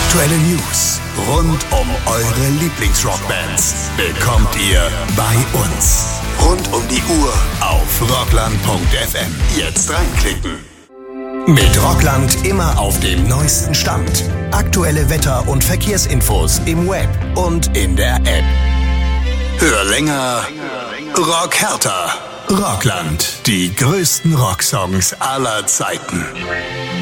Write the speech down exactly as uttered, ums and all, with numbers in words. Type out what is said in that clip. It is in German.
Aktuelle News rund um eure Lieblingsrockbands bekommt ihr bei uns. Rund um die Uhr auf rockland punkt f m. Jetzt reinklicken. Mit Rockland immer auf dem neuesten Stand. Aktuelle Wetter- und Verkehrsinfos im Web und in der App. Hör länger, rock härter. Rockland, die größten Rocksongs aller Zeiten.